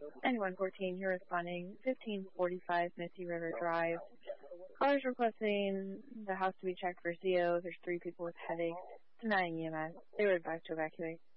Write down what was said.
9114, you're responding 1545 Missy River Drive. Callers requesting the house to be checked for CO. There's 3 people with headaches. Denying EMS. They were advised to evacuate.